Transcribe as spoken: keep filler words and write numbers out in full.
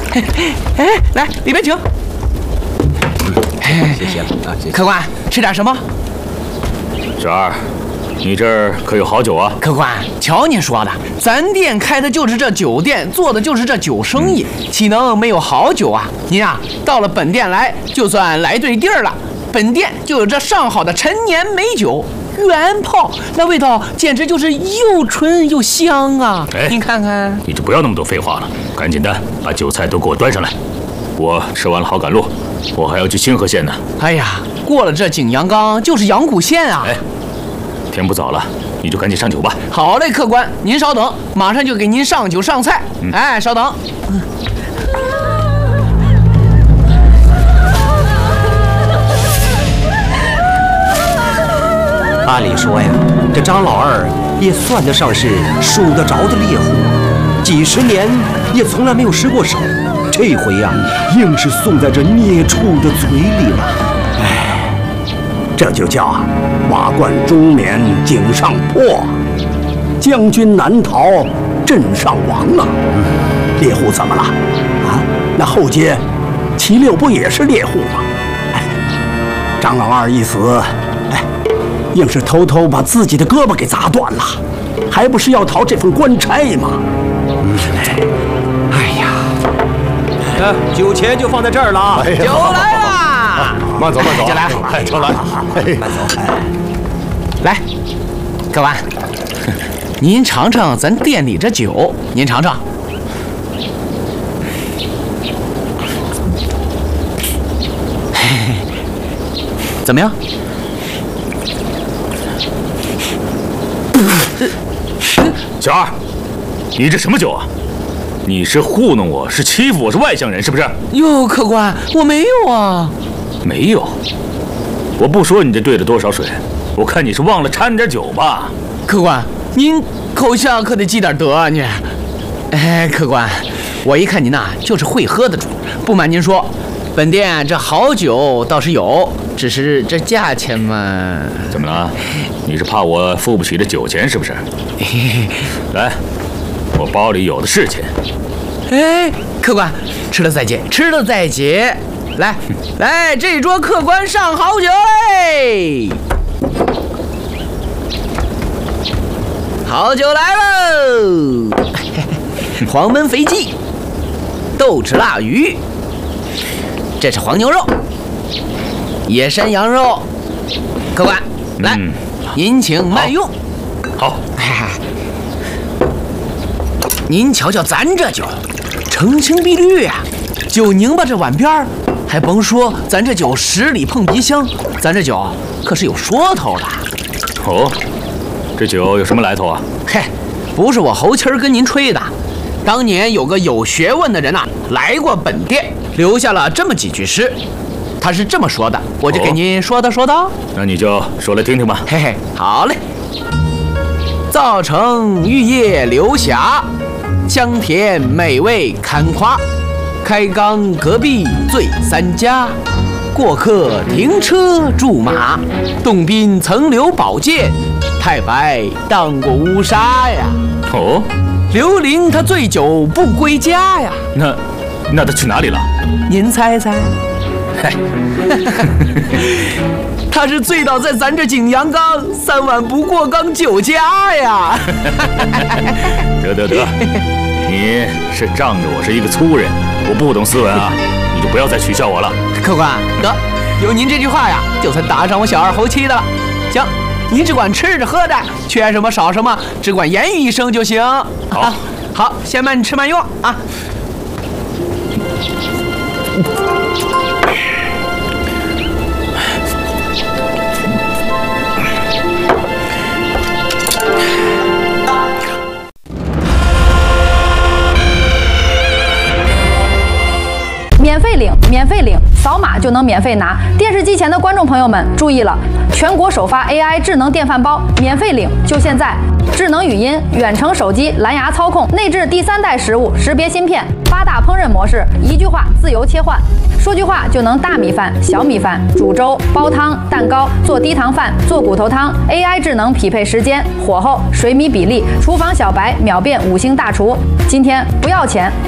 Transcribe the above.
哎，来里边请。 谢谢了啊，谢谢。 客官，吃点什么？ 小二，你这儿可有好酒啊？ 客官，瞧您说的，咱店开的就是这酒店，做的就是这酒生意，岂能没有好酒啊？您啊，到了本店来，就算来对地儿了。本店就有这上好的陈年美酒，原泡，那味道简直就是又纯又香啊！ 哎， 您看看， 你就不要那么多废话了，赶紧的把酒菜都给我端上来。我吃完了好赶路，我还要去清河县呢。 哎呀，过了这景阳冈就是阳谷县啊！ 哎，天不早了，你就赶紧上酒吧。 好嘞，客官，您稍等，马上就给您上酒上菜。嗯、哎，稍等。嗯按理说呀，这张老二也算得上是数得着的猎户，几十年也从来没有失过手。这回呀，硬是送在这孽畜的嘴里了。 哎，这就叫瓦罐中眠井上破，将军难逃镇上亡啊！嗯，猎户怎么了？啊，那后街齐六不也是猎户吗？哎，张老二一死，哎，硬是偷偷把自己的胳膊给砸断了，还不是要逃这份官差吗？嗯， 哎呀，哎，酒钱就放在这儿了啊！ 酒来啦！ 慢走慢走， 酒来， 哎，常来， 慢走。 来，客官，您尝尝咱店里这酒，您尝尝。怎么样？ 小二，你这什么酒啊？你是糊弄我，是欺负我，是外乡人是不是？ 哟，客官，我没有啊。 没有？我不说你这兑了多少水，我看你是忘了掺点酒吧。 客官，您口下可得积点德啊你。哎，客官，我一看您呐就是会喝的主，不瞒您说，本店这好酒倒是有，只是这价钱嘛…… 怎么了？你是怕我付不起这酒钱是不是？来，我包里有的是钱。 哎，客官，吃了再结，吃了再结。来，来，这桌客官上好酒嘞！好酒来喽！黄焖肥鸡，豆豉腊鱼，这是黄牛肉，野山羊肉。客官，来， 嗯、 您请慢用。 好， 您瞧瞧咱这酒，澄清碧绿啊，酒拧巴这碗边儿，还甭说咱这酒十里碰鼻香，咱这酒可是有说头的。 哦，这酒有什么来头啊？ 嘿，不是我侯七儿跟您吹的，当年有个有学问的人呐、啊，来过本店，留下了这么几句诗，他是这么说的，我就给您说道说道。哦、 那你就说来听听吧。 嘿嘿，好嘞。造成玉叶流霞，香甜美味堪夸。开缸隔壁醉三家，过客停车驻马。洞宾曾留宝剑，太白当过乌纱呀。 哦， 刘伶他醉酒不归家呀。 那那他去哪里了？ 您猜猜？嘿，他是醉倒在咱这景阳冈，三碗不过冈酒家呀。 得得得，你是仗着我是一个粗人，我不懂斯文啊，你就不要再取笑我了。 客官，得，有您这句话呀，就算打上我小二侯七的了。行，您只管吃着喝着，缺什么少什么，只管言语一声就行。 好， 啊、好，先慢吃慢用啊。 免费领，免费领，扫码就能免费拿。电视机前的观众朋友们注意了，全国首发 A I 智能电饭煲，免费领，就现在！智能语音、远程手机、蓝牙操控，内置第三代食物识别芯片，八大烹饪模式，一句话自由切换，说句话就能大米饭、小米饭、煮粥、煲汤、蛋糕、做低糖饭、做骨头汤。A I 智能匹配时间、火候、水米比例，厨房小白秒变五星大厨。今天不要钱。